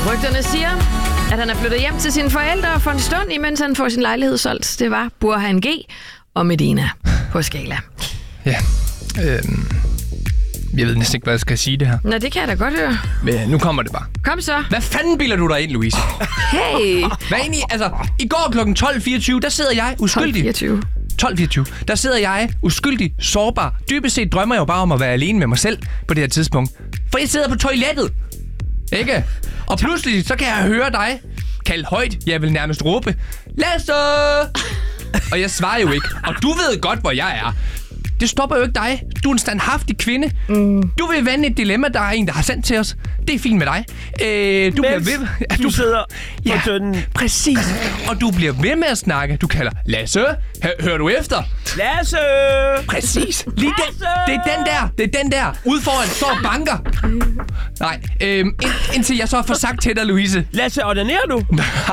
Rygterne siger, at han er flyttet hjem til sine forældre for en stund, imens han får sin lejlighed solgt. Det var Burhan G. og Medina på Skala. Ja, jeg ved næsten ikke, hvad jeg skal sige det her. Nå, det kan jeg da godt høre. Men nu kommer det bare. Kom så. Hvad fanden bilder du dig ind, Louise? Hey. Hvad egentlig? Altså, i går kl. 12.24, der sidder jeg uskyldig. 12.24. Der sidder jeg uskyldig, sårbar. Dybest set drømmer jeg jo bare om at være alene med mig selv på det her tidspunkt. For jeg sidder på toilettet. Ikke? Og pludselig, så kan jeg høre dig kalde højt. Jeg vil nærmest råbe, Lasse! Og jeg svarer jo ikke. Og du ved godt, hvor jeg er. Det stopper jo ikke dig. Du er en standhaftig kvinde. Du vil vende et dilemma, der er en, der har sendt til os. Det er fint med dig. Du bliver ved. Du sidder på tønden. Præcis. Og du bliver ved med at snakke. Du kalder Lasse. Hører du efter? Lasse! Præcis. Lige den. Det er den der. Ude foran står og banker. Nej. Indtil jeg så får sagt til dig, Louise. Lasse, onanerer du?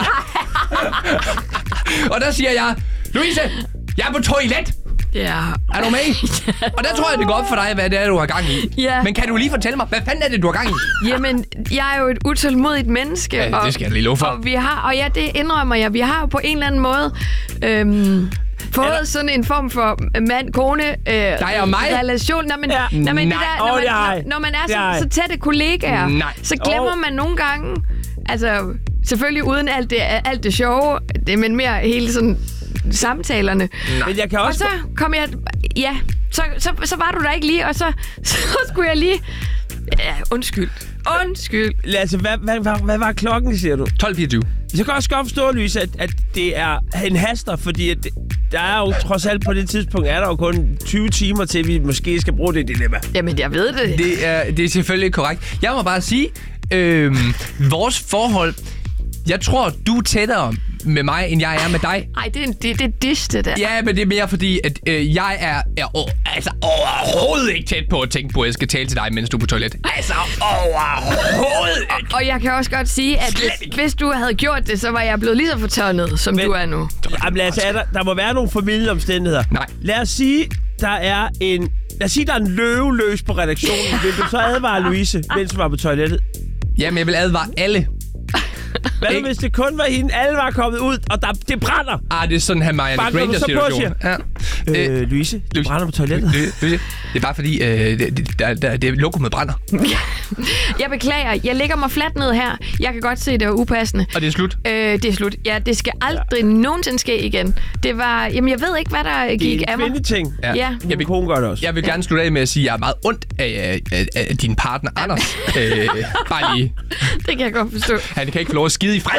Og der siger jeg, Louise, jeg er på toilet. Ja. Er du med? Og der tror jeg, det går op for dig, hvad det er, du har gang i. Ja. Men kan du lige fortælle mig, hvad fanden er det, du har gang i? Jamen, jeg er jo et utålmodigt menneske. Ja, det skal jeg lige love for. Og ja, det indrømmer jeg. Vi har jo på en eller anden måde fået sådan en form for mand-kone relation. Når man er så tætte kollegaer, så glemmer man nogle gange, altså selvfølgelig uden alt det sjove, men mere hele sådan samtalerne. Men jeg kan også... Og så kom jeg... Ja, så var du der ikke lige, og så skulle jeg lige... Ja, undskyld. Lasse, hvad var klokken, siger du? 12.24. Jeg kan også godt forstå, Louise, at det er en haster, fordi at der er jo trods alt på det tidspunkt, er der jo kun 20 timer til, vi måske skal bruge det dilemma. Jamen, jeg ved det. Det er selvfølgelig korrekt. Jeg må bare sige, vores forhold... Jeg tror, du er tættere med mig, end jeg er med dig. Ej, det er dish, det der. Ja, men det er mere fordi, at jeg er overhovedet ikke tæt på at tænke på, at jeg skal tale til dig, mens du er på toilet. Altså, overhovedet ikke. Og jeg kan også godt sige, at hvis du havde gjort det, så var jeg blevet lige så fortørnet, som du er nu. Jamen, Lasse, der må være nogle familieomstændigheder. Nej. Lad os sige, der er en løve løs på redaktionen. Vil du så advare Louise, mens du var på toilettet? Jamen, jeg vil advare alle. Hvad hvis det kun var hende, alle var kommet ud, og det brænder? Det er sådan her Marianne Granger-situation. Ja. Louise, det brænder på toilettet. Det er bare fordi, det lokummet brænder. Jeg beklager, jeg lægger mig fladt ned her. Jeg kan godt se, det er upassende. Og det er slut? Det er slut. Ja, det skal aldrig nogensinde ske igen. Det var, jeg ved ikke, hvad der gik af mig. Det er en ting. Ja. Min kone gør det også. Jeg vil gerne slutte af med at sige, at jeg er meget ondt af din partner, Anders. Bare lige. Det kan jeg godt forstå. Han kan ikke få lov at skide i fred.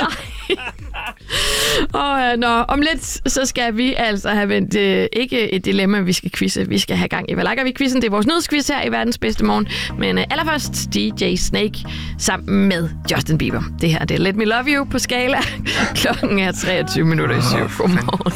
Om lidt, så skal vi altså have vendt ikke et dilemma, vi skal quizze. Vi skal have gang i. Hvad liker vi quizzen? Det er vores nyhedsquiz her i Verdens Bedste Morgen. Men allerførst DJ Snake sammen med Justin Bieber. Det her, det er Let Me Love You på Skala. Klokken er 23:07. Godmorgen.